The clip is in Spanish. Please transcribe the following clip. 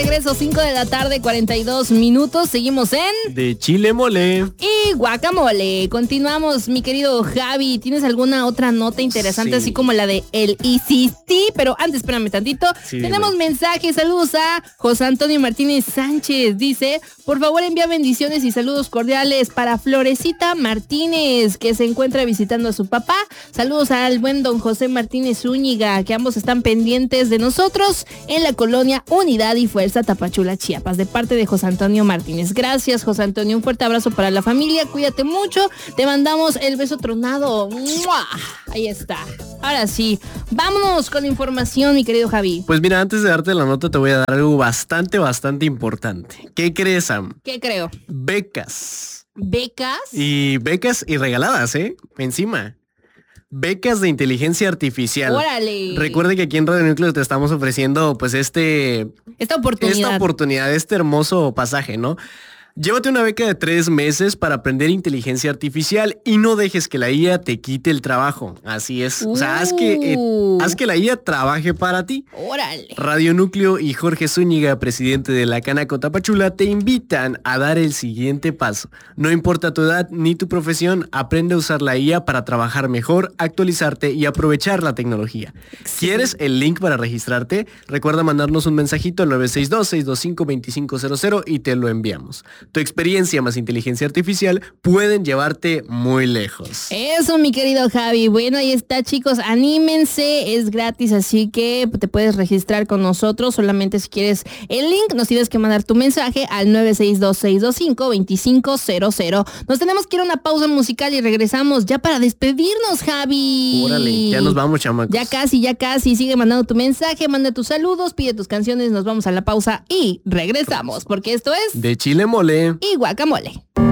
Regreso 5 de la tarde, 42 minutos. Seguimos en De Chile Mole y Guacamole. Continuamos, mi querido Javi. ¿Tienes alguna otra nota interesante, así como la de el ICC? Pero antes, espérame tantito. Tenemos mensajes. Saludos a José Antonio Martínez Sánchez. Dice, por favor envía bendiciones y saludos cordiales para Florecita Martínez, que se encuentra visitando a su papá. Saludos al buen don José Martínez Zúñiga, que ambos están pendientes de nosotros en la colonia Unidad y Fuerza Tapachula, Chiapas, de parte de José Antonio Martínez. Gracias, José Antonio, un fuerte abrazo para la familia, cuídate mucho, te mandamos el beso tronado. ¡Mua! Ahí está. Ahora sí, vámonos con información, mi querido Javi. Pues mira, antes de darte la nota te voy a dar algo bastante importante. ¿Qué crees, Sam? ¿Qué creo? Becas. ¿Becas? Y becas y regaladas, encima. Becas de inteligencia artificial. ¡Órale! Recuerde que aquí en Radio Núcleo te estamos ofreciendo pues esta oportunidad, este hermoso pasaje, ¿no? Llévate una beca de 3 meses para aprender inteligencia artificial y no dejes que la IA te quite el trabajo. Así es. O sea, haz que la IA trabaje para ti. ¡Órale! Radio Núcleo y Jorge Zúñiga, presidente de la Canaco Tapachula, te invitan a dar el siguiente paso. No importa tu edad ni tu profesión, aprende a usar la IA para trabajar mejor, actualizarte y aprovechar la tecnología. Sí. ¿Quieres el link para registrarte? Recuerda mandarnos un mensajito al 962-625-2500 y te lo enviamos. Tu experiencia más inteligencia artificial pueden llevarte muy lejos. Eso, mi querido Javi. Bueno, ahí está, chicos. Anímense, es gratis, así que te puedes registrar con nosotros. Solamente si quieres el link, nos tienes que mandar tu mensaje al 962-625-2500. Nos tenemos que ir a una pausa musical y regresamos ya para despedirnos, Javi. Órale, ya nos vamos, chamacos. Ya casi. Sigue mandando tu mensaje, manda tus saludos, pide tus canciones. Nos vamos a la pausa y regresamos, porque esto es De Chile Mole y Guacamole.